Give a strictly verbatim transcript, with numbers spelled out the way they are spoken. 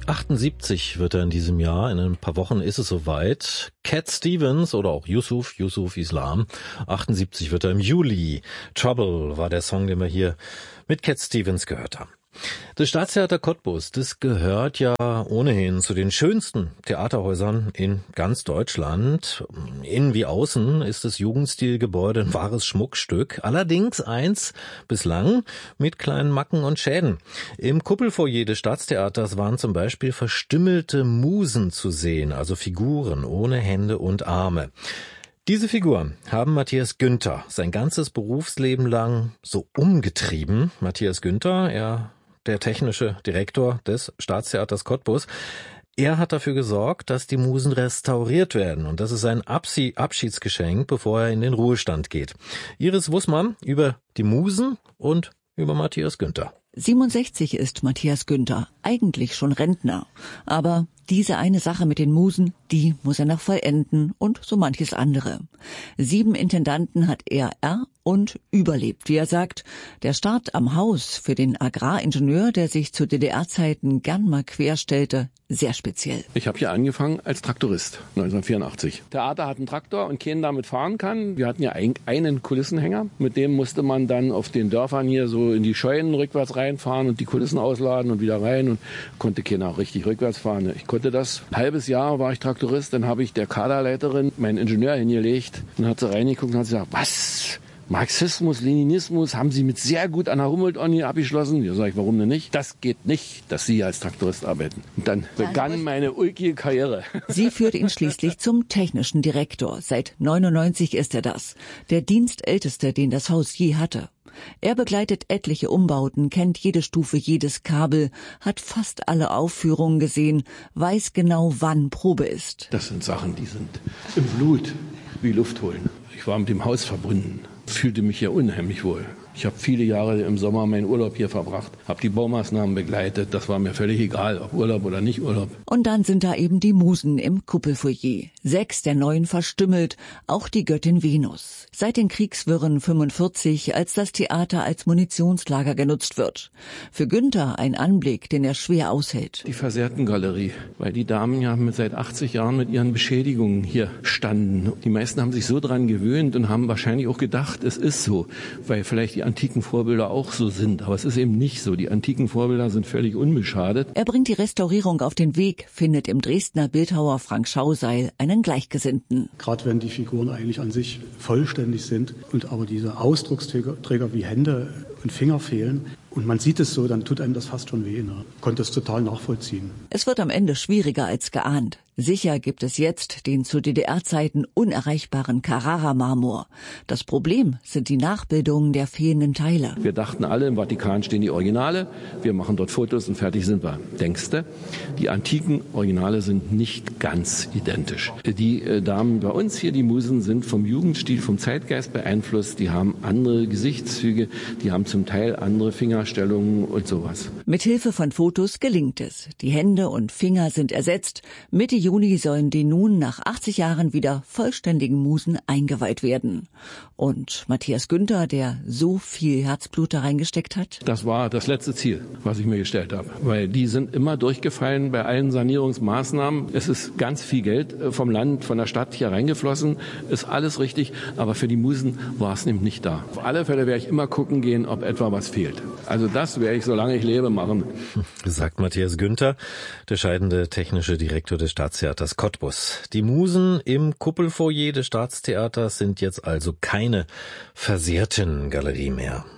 achtundsiebzig wird er in diesem Jahr. In ein paar Wochen ist es soweit. Cat Stevens oder auch Yusuf, Yusuf Islam. achtundsiebzig wird er im Juli. Trouble war der Song, den wir hier mit Cat Stevens gehört haben. Das Staatstheater Cottbus, das gehört ja ohnehin zu den schönsten Theaterhäusern in ganz Deutschland. Innen wie außen ist das Jugendstilgebäude ein wahres Schmuckstück. Allerdings eins bislang mit kleinen Macken und Schäden. Im Kuppelfoyer des Staatstheaters waren zum Beispiel verstümmelte Musen zu sehen, also Figuren ohne Hände und Arme. Diese Figuren haben Matthias Günther sein ganzes Berufsleben lang so umgetrieben. Matthias Günther, er der technische Direktor des Staatstheaters Cottbus. Er hat dafür gesorgt, dass die Musen restauriert werden. Und das ist sein Abschiedsgeschenk, bevor er in den Ruhestand geht. Iris Wussmann über die Musen und über Matthias Günther. siebenundsechzig ist Matthias Günther, eigentlich schon Rentner. Aber diese eine Sache mit den Musen, die muss er noch vollenden und so manches andere. Sieben Intendanten hat er er und überlebt, wie er sagt. Der Start am Haus für den Agraringenieur, der sich zu D D R-Zeiten gern mal querstellte, sehr speziell. Ich habe hier angefangen als Traktorist neunzehnhundertvierundachtzig. Theater hat einen Traktor und keinen damit fahren kann. Wir hatten ja einen Kulissenhänger. Mit dem musste man dann auf den Dörfern hier so in die Scheunen rückwärts reinfahren und die Kulissen ausladen und wieder rein und konnte keiner auch richtig rückwärts fahren. Ich konnte das. Ein halbes Jahr war ich Traktorist, dann habe ich der Kaderleiterin meinen Ingenieur hingelegt und hat sie reingeguckt und hat gesagt, was? Marxismus, Leninismus haben Sie mit sehr gut an der Humboldt-Uni abgeschlossen? Ja, sage ich, warum denn nicht? Das geht nicht, dass Sie als Traktorist arbeiten. Und dann begann meine ulkige Karriere. Sie führte ihn schließlich zum technischen Direktor. Seit neunundneunzig ist er das. Der Dienstälteste, den das Haus je hatte. Er begleitet etliche Umbauten, kennt jede Stufe, jedes Kabel, hat fast alle Aufführungen gesehen, weiß genau, wann Probe ist. Das sind Sachen, die sind im Blut wie Luft holen. Ich war mit dem Haus verbunden, fühlte mich hier unheimlich wohl. Ich habe viele Jahre im Sommer meinen Urlaub hier verbracht, habe die Baumaßnahmen begleitet. Das war mir völlig egal, ob Urlaub oder nicht Urlaub. Und dann sind da eben die Musen im Kuppelfoyer. Sechs der neun verstümmelt, auch die Göttin Venus. Seit den Kriegswirren fünfundvierzig, als das Theater als Munitionslager genutzt wird. Für Günther ein Anblick, den er schwer aushält. Die Versehrtengalerie, weil die Damen ja mit seit achtzig Jahren mit ihren Beschädigungen hier standen. Die meisten haben sich so dran gewöhnt und haben wahrscheinlich auch gedacht, es ist so, weil vielleicht die antiken Vorbilder auch so sind. Aber es ist eben nicht so. Die antiken Vorbilder sind völlig unbeschadet. Er bringt die Restaurierung auf den Weg, findet im Dresdner Bildhauer Frank Schauseil einen Gleichgesinnten. Gerade wenn die Figuren eigentlich an sich vollständig sind und aber diese Ausdrucksträger wie Hände und Finger fehlen und man sieht es so, dann tut einem das fast schon weh. Ne? Konnte es total nachvollziehen. Es wird am Ende schwieriger als geahnt. Sicher gibt es jetzt den zu D D R-Zeiten unerreichbaren Carrara-Marmor. Das Problem sind die Nachbildungen der fehlenden Teile. Wir dachten alle, im Vatikan stehen die Originale. Wir machen dort Fotos und fertig sind wir. Denkste, die antiken Originale sind nicht ganz identisch. Die äh, Damen bei uns hier, die Musen, sind vom Jugendstil, vom Zeitgeist beeinflusst. Die haben andere Gesichtszüge, die haben zum Teil andere Fingerstellungen und sowas. Mit Hilfe von Fotos gelingt es. Die Hände und Finger sind ersetzt. Mitte Juni sollen die nun nach achtzig Jahren wieder vollständigen Musen eingeweiht werden. Und Matthias Günther, der so viel Herzblut da reingesteckt hat? Das war das letzte Ziel, was ich mir gestellt habe. Weil die sind immer durchgefallen bei allen Sanierungsmaßnahmen. Es ist ganz viel Geld vom Land, von der Stadt hier reingeflossen. Ist alles richtig, aber für die Musen war es nämlich nicht da. Auf alle Fälle werde ich immer gucken gehen, ob etwa was fehlt. Also das werde ich, solange ich lebe, machen. Sagt Matthias Günther, der scheidende technische Direktor des Staatstheaters Cottbus. Die Musen im Kuppelfoyer des Staatstheaters sind jetzt also keine versehrten Galerie mehr.